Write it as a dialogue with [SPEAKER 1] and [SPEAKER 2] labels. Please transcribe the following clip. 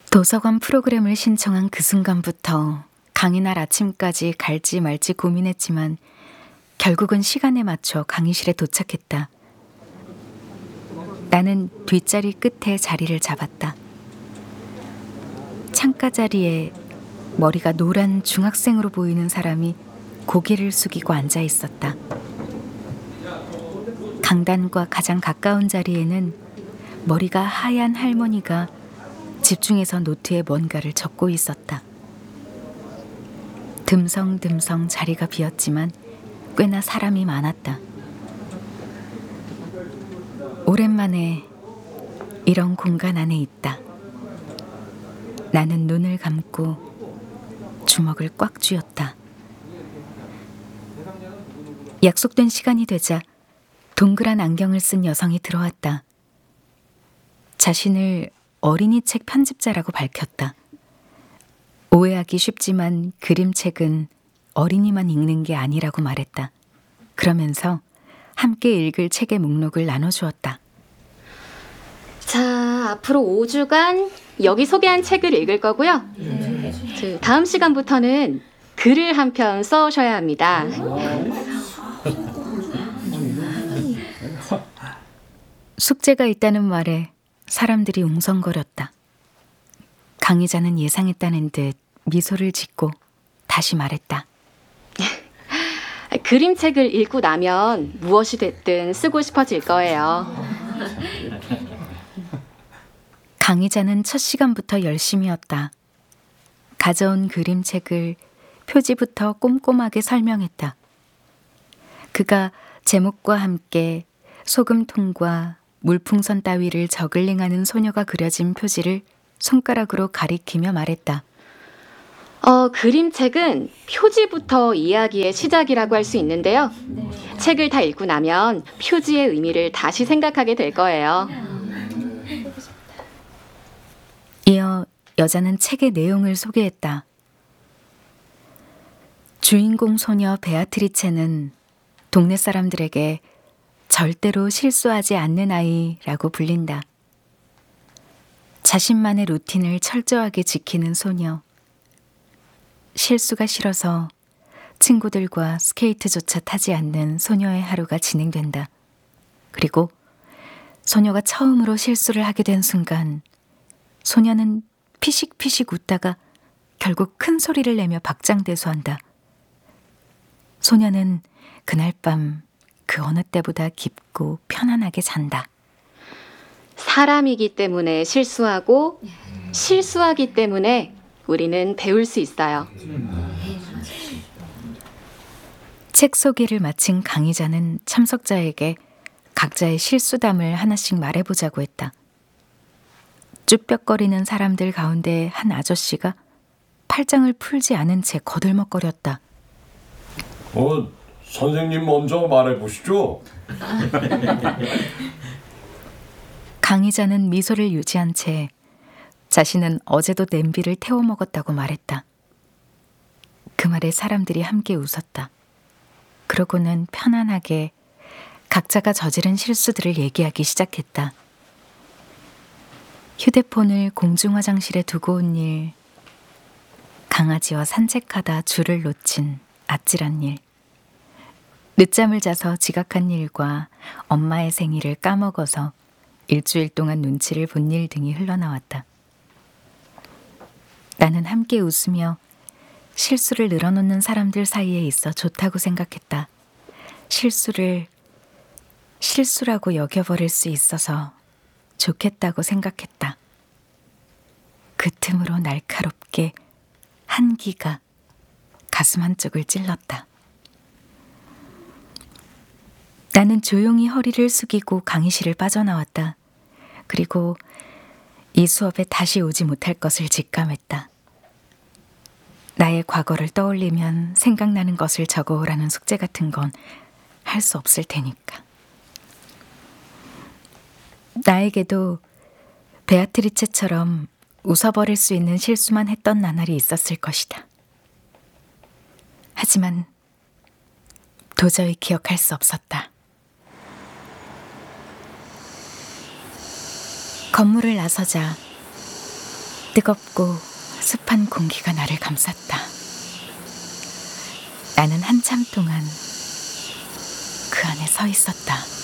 [SPEAKER 1] 도서관 프로그램을 신청한 그 순간부터 강의 날 아침까지 갈지 말지 고민했지만 결국은 시간에 맞춰 강의실에 도착했다. 나는 뒷자리 끝에 자리를 잡았다. 창가 자리에 머리가 노란 중학생으로 보이는 사람이 고개를 숙이고 앉아 있었다. 강단과 가장 가까운 자리에는 머리가 하얀 할머니가 집중해서 노트에 뭔가를 적고 있었다. 듬성듬성 자리가 비었지만 꽤나 사람이 많았다. 오랜만에 이런 공간 안에 있다. 나는 눈을 감고 주먹을 꽉 쥐었다. 약속된 시간이 되자 동그란 안경을 쓴 여성이 들어왔다. 자신을 어린이 책 편집자라고 밝혔다. 오해하기 쉽지만 그림책은 어린이만 읽는 게 아니라고 말했다. 그러면서 함께 읽을 책의 목록을 나눠주었다.
[SPEAKER 2] 자, 앞으로 5주간 여기 소개한 책을 읽을 거고요. 다음 시간부터는 글을 한 편 써오셔야 합니다.
[SPEAKER 1] 숙제가 있다는 말에 사람들이 웅성거렸다. 강의자는 예상했다는 듯 미소를 짓고 다시 말했다.
[SPEAKER 2] 그림책을 읽고 나면 무엇이 됐든 쓰고 싶어질 거예요.
[SPEAKER 1] 강의자는 첫 시간부터 열심이었다. 가져온 그림책을 표지부터 꼼꼼하게 설명했다. 그가 제목과 함께 소금통과 물풍선 따위를 저글링하는 소녀가 그려진 표지를 손가락으로 가리키며 말했다.
[SPEAKER 2] 그림책은 표지부터 이야기의 시작이라고 할 수 있는데요. 책을 다 읽고 나면 표지의 의미를 다시 생각하게 될 거예요.
[SPEAKER 1] 이어 여자는 책의 내용을 소개했다. 주인공 소녀 베아트리체는 동네 사람들에게 절대로 실수하지 않는 아이라고 불린다. 자신만의 루틴을 철저하게 지키는 소녀. 실수가 싫어서 친구들과 스케이트조차 타지 않는 소녀의 하루가 진행된다. 그리고 소녀가 처음으로 실수를 하게 된 순간 소녀는 피식피식 웃다가 결국 큰 소리를 내며 박장대소한다. 소녀는 그날 밤 그 어느 때보다 깊고 편안하게 잔다.
[SPEAKER 2] 사람이기 때문에 실수하고 실수하기 때문에 우리는 배울 수 있어요.
[SPEAKER 1] 책 소개를 마친 강의자는 참석자에게 각자의 실수담을 하나씩 말해보자고 했다. 쭈뼛거리는 사람들 가운데 한 아저씨가 팔짱을 풀지 않은 채 거들먹거렸다.
[SPEAKER 3] 선생님 먼저 말해보시죠.
[SPEAKER 1] 강의자는 미소를 유지한 채 자신은 어제도 냄비를 태워 먹었다고 말했다. 그 말에 사람들이 함께 웃었다. 그러고는 편안하게 각자가 저지른 실수들을 얘기하기 시작했다. 휴대폰을 공중화장실에 두고 온 일, 강아지와 산책하다 줄을 놓친 아찔한 일, 늦잠을 자서 지각한 일과 엄마의 생일을 까먹어서 일주일 동안 눈치를 본 일 등이 흘러나왔다. 나는 함께 웃으며 실수를 늘어놓는 사람들 사이에 있어 좋다고 생각했다. 실수라고 여겨버릴 수 있어서 좋겠다고 생각했다. 그 틈으로 날카롭게 한기가 가슴 한쪽을 찔렀다. 나는 조용히 허리를 숙이고 강의실을 빠져나왔다. 그리고 이 수업에 다시 오지 못할 것을 직감했다. 나의 과거를 떠올리면 생각나는 것을 적어오라는 숙제 같은 건 할 수 없을 테니까. 나에게도 베아트리체처럼 웃어버릴 수 있는 실수만 했던 나날이 있었을 것이다. 하지만 도저히 기억할 수 없었다. 건물을 나서자 뜨겁고 습한 공기가 나를 감쌌다. 나는 한참 동안 그 안에 서 있었다.